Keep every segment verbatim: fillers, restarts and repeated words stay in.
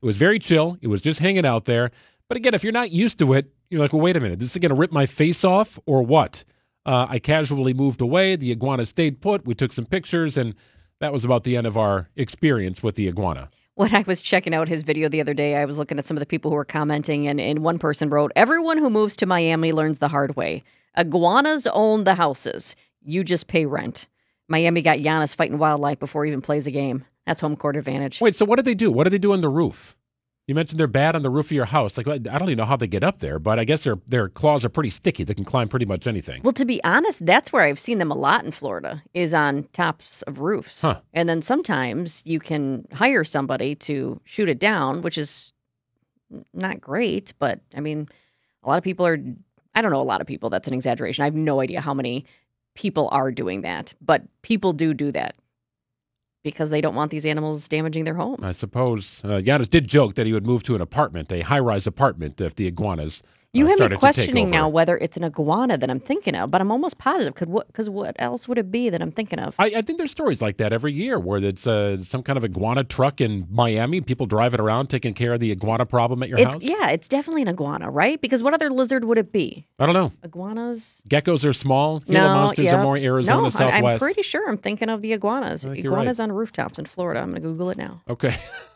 It was very chill. It was just hanging out there. But again, if you're not used to it, you're like, well, wait a minute. This is going to rip my face off or what? Uh, I casually moved away. The iguana stayed put. We took some pictures, and that was about the end of our experience with the iguana. When I was checking out his video the other day, I was looking at some of the people who were commenting, and, and one person wrote, everyone who moves to Miami learns the hard way. Iguanas own the houses. You just pay rent. Miami got Giannis fighting wildlife before he even plays a game. That's home court advantage. Wait, so what did they do? What did they do on the roof? You mentioned they're bad on the roof of your house. Like, I don't even know how they get up there, but I guess their their claws are pretty sticky. They can climb pretty much anything. Well, to be honest, that's where I've seen them a lot in Florida, is on tops of roofs. Huh. And then sometimes you can hire somebody to shoot it down, which is not great. But, I mean, a lot of people are, I don't know, a lot of people, that's an exaggeration. I have no idea how many people are doing that. But people do do that, because they don't want these animals damaging their homes. I suppose. Uh, Giannis did joke that he would move to an apartment, a high-rise apartment, if the iguanas uh, You have started me questioning to take over. now whether it's an iguana that I'm thinking of, but I'm almost positive. Could what? Because what else would it be that I'm thinking of? I, I think there's stories like that every year where it's uh, some kind of iguana truck in Miami. People drive it around taking care of the iguana problem at your It's, house. yeah, it's definitely an iguana, right? Because what other lizard would it be? I don't know. Iguanas? Geckos are small. Gila No, monsters yeah. are more Arizona, no, I- Southwest. I'm pretty sure I'm thinking of the iguanas. I think you're Iguanas right. on rooftops in Florida. I'm going to Google it now. Okay.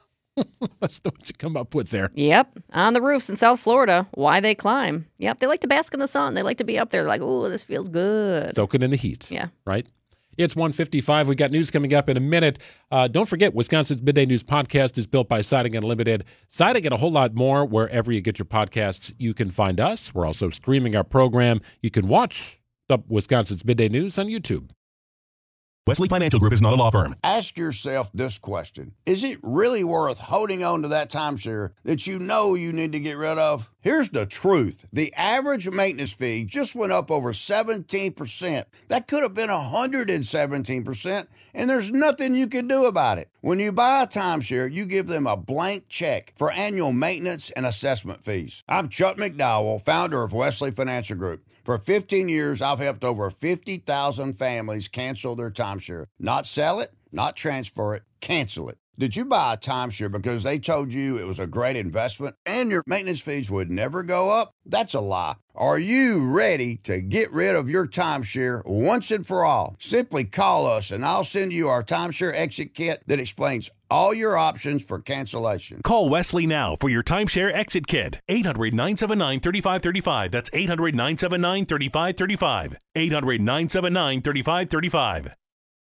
Let's know what you come up with there. Yep, on the roofs in South Florida. Why they climb. Yep, they like to bask in the sun. They like to be up there. They're like, oh, this feels good. Soaking in the heat. Yeah. Right? It's one fifty-five. We got news coming up in a minute. Uh, don't forget, Wisconsin's Midday News Podcast is built by Siding Unlimited. Siding and a whole lot more. Wherever you get your podcasts, you can find us. We're also streaming our program. You can watch Wisconsin's Midday News on YouTube. Wesley Financial Group is not a law firm. Ask yourself this question. Is it really worth holding on to that timeshare that you know you need to get rid of? Here's the truth. The average maintenance fee just went up over seventeen percent. That could have been one hundred seventeen percent, and there's nothing you can do about it. When you buy a timeshare, you give them a blank check for annual maintenance and assessment fees. I'm Chuck McDowell, founder of Wesley Financial Group. For fifteen years, I've helped over fifty thousand families cancel their timeshare. Not sell it, not transfer it, cancel it. Did you buy a timeshare because they told you it was a great investment and your maintenance fees would never go up? That's a lie. Are you ready to get rid of your timeshare once and for all? Simply call us and I'll send you our timeshare exit kit that explains all your options for cancellation. Call Wesley now for your timeshare exit kit. eight hundred, nine seven nine, three five three five. That's eight hundred, nine seven nine, three five three five. eight hundred, nine seven nine, three five three five.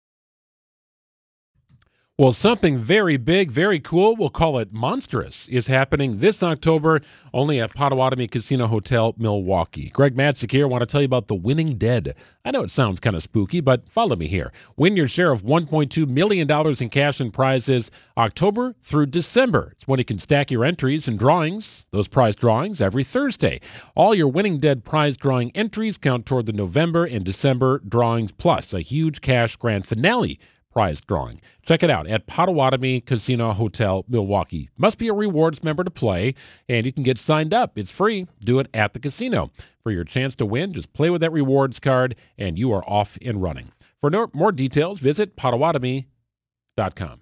Well, something very big, very cool, we'll call it monstrous, is happening this October only at Potawatomi Casino Hotel, Milwaukee. Greg Matzek here. I want to tell you about The Winning Dead. I know it sounds kind of spooky, but follow me here. Win your share of one point two million dollars in cash and prizes October through December. It's when you can stack your entries and drawings, those prize drawings, every Thursday. All your Winning Dead prize drawing entries count toward the November and December drawings, plus a huge cash grand finale prize drawing. Check it out at Potawatomi Casino Hotel, Milwaukee. Must be a rewards member to play, and you can get signed up. It's free. Do it at the casino. For your chance to win, just play with that rewards card, and you are off and running. For no, more details, visit Potawatomi dot com.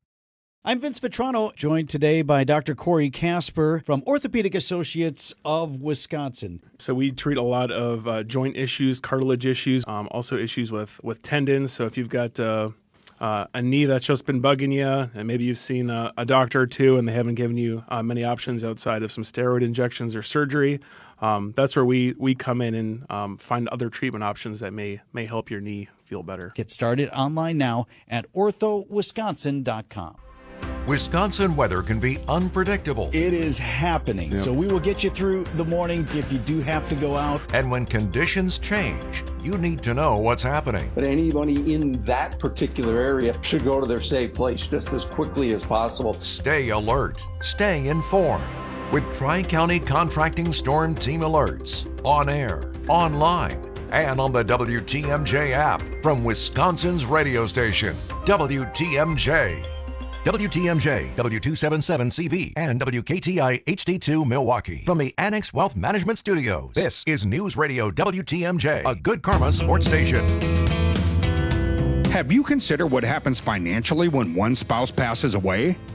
I'm Vince Vitrano, joined today by Doctor Corey Casper from Orthopedic Associates of Wisconsin. So we treat a lot of uh, joint issues, cartilage issues, um, also issues with, with tendons. So if you've got uh, uh, a knee that's just been bugging you, and maybe you've seen a, a doctor or two and they haven't given you uh, many options outside of some steroid injections or surgery, um, that's where we, we come in and um, find other treatment options that may may help your knee feel better. Get started online now at ortho wisconsin dot com. Wisconsin weather can be unpredictable. It is happening. Yep. So we will get you through the morning if you do have to go out. And when conditions change, you need to know what's happening. But anybody in that particular area should go to their safe place just as quickly as possible. Stay alert. Stay informed. With Tri-County Contracting Storm Team alerts, on air, online, and on the W T M J app from Wisconsin's radio station, W T M J. W T M J, W two seventy-seven C V, and W K T I H D two Milwaukee. From the Annex Wealth Management Studios, this is News Radio W T M J, a Good Karma sports station. Have you considered what happens financially when one spouse passes away?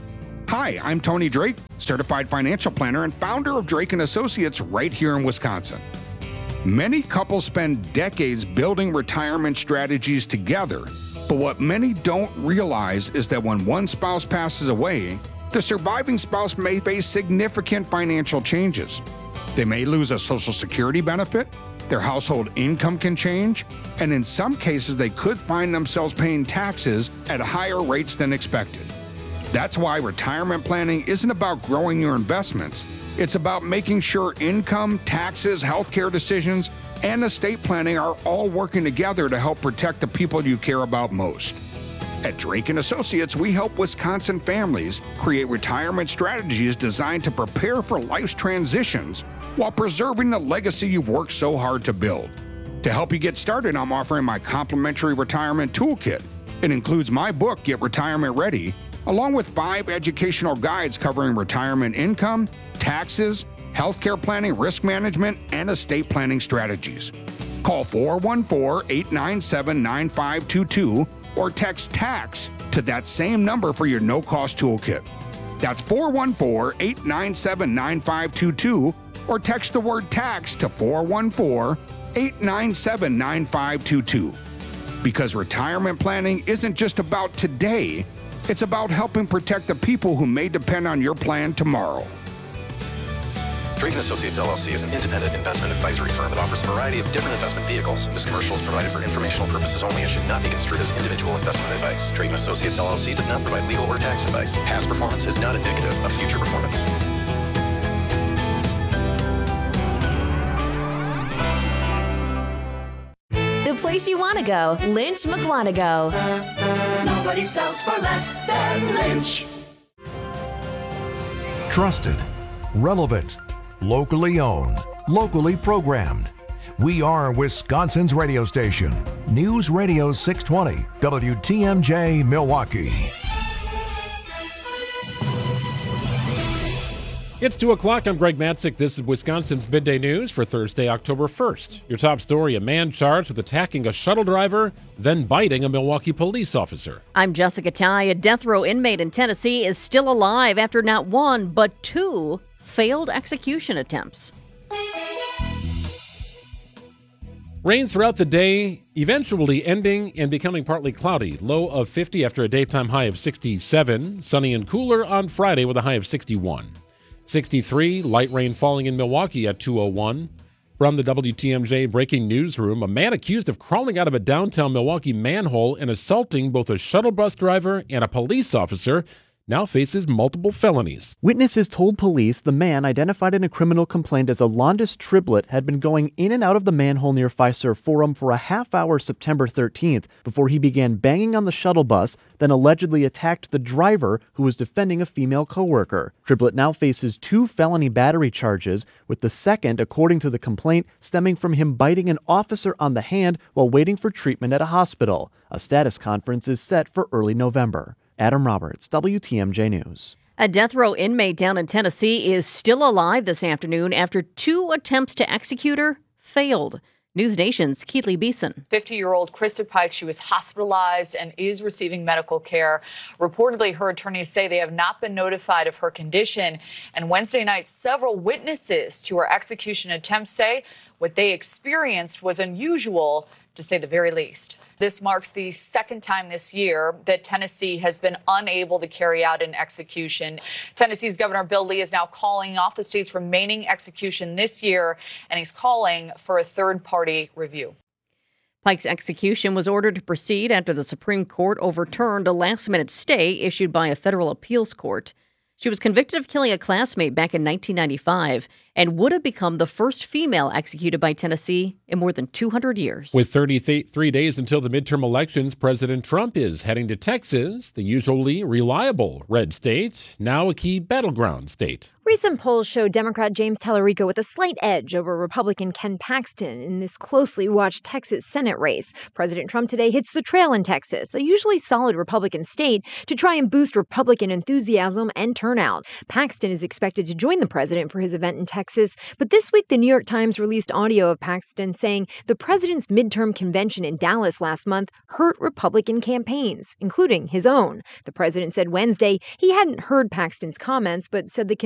Hi, I'm Tony Drake, certified financial planner and founder of Drake and Associates right here in Wisconsin. Many couples spend decades building retirement strategies together, but what many don't realize is that when one spouse passes away, the surviving spouse may face significant financial changes. They may lose a Social Security benefit, their household income can change, and in some cases they could find themselves paying taxes at higher rates than expected. That's why retirement planning isn't about growing your investments. It's about making sure income, taxes, healthcare decisions, and estate planning are all working together to help protect the people you care about most. At Drake and Associates, we help Wisconsin families create retirement strategies designed to prepare for life's transitions while preserving the legacy you've worked so hard to build. To help you get started, I'm offering my complimentary retirement toolkit. It includes my book, Get Retirement Ready, along with five educational guides covering retirement income, taxes, healthcare planning, risk management, and estate planning strategies. Call four one four, eight nine seven, nine five two two or text TAX to that same number for your no-cost toolkit. That's four one four, eight nine seven, nine five two two or text the word TAX to four one four, eight nine seven, nine five two two. Because retirement planning isn't just about today, it's about helping protect the people who may depend on your plan tomorrow. Drake and Associates L L C is an independent investment advisory firm that offers a variety of different investment vehicles. This commercial is provided for informational purposes only and should not be construed as individual investment advice. Drake and Associates L L C does not provide legal or tax advice. Past performance is not indicative of future performance. The place you want to go, Lynch McWanago. Nobody sells for less than Lynch. Trusted, relevant, locally owned, locally programmed. We are Wisconsin's radio station. News Radio six twenty, W T M J, Milwaukee. It's two o'clock. I'm Greg Matzik. This is Wisconsin's Midday News for Thursday, October first. Your top story, a man charged with attacking a shuttle driver, then biting a Milwaukee police officer. I'm Jessica Ty. A death row inmate in Tennessee is still alive after not one, but two failed execution attempts. Rain throughout the day, eventually ending and becoming partly cloudy. Low of fifty after a daytime high of sixty-seven. Sunny and cooler on Friday with a high of sixty-one. sixty-three, light rain falling in Milwaukee at two oh one. From the W T M J breaking newsroom, a man accused of crawling out of a downtown Milwaukee manhole and assaulting both a shuttle bus driver and a police officer now faces multiple felonies. Witnesses told police the man, identified in a criminal complaint as Alondis Triblet, had been going in and out of the manhole near Fiserv Forum for a half hour September thirteenth before he began banging on the shuttle bus, then allegedly attacked the driver who was defending a female coworker. Triblet now faces two felony battery charges, with the second, according to the complaint, stemming from him biting an officer on the hand while waiting for treatment at a hospital. A status conference is set for early November. Adam Roberts, W T M J News. A death row inmate down in Tennessee is still alive this afternoon after two attempts to execute her failed. News Nation's Keely Beeson. fifty-year-old Krista Pike, she was hospitalized and is receiving medical care. Reportedly, her attorneys say they have not been notified of her condition. And Wednesday night, several witnesses to her execution attempt say what they experienced was unusual, to say the very least. This marks the second time this year that Tennessee has been unable to carry out an execution. Tennessee's Governor Bill Lee is now calling off the state's remaining execution this year, and he's calling for a third-party review. Pike's execution was ordered to proceed after the Supreme Court overturned a last-minute stay issued by a federal appeals court. She was convicted of killing a classmate back in nineteen ninety-five and would have become the first female executed by Tennessee in more than two hundred years. With thirty-three days until the midterm elections, President Trump is heading to Texas, the usually reliable red state, now a key battleground state. Recent polls show Democrat James Tallarico with a slight edge over Republican Ken Paxton in this closely watched Texas Senate race. President Trump today hits the trail in Texas, a usually solid Republican state, to try and boost Republican enthusiasm and turnout. Paxton is expected to join the president for his event in Texas Texas. But this week, the New York Times released audio of Paxton saying the president's midterm convention in Dallas last month hurt Republican campaigns, including his own. The president said Wednesday he hadn't heard Paxton's comments, but said the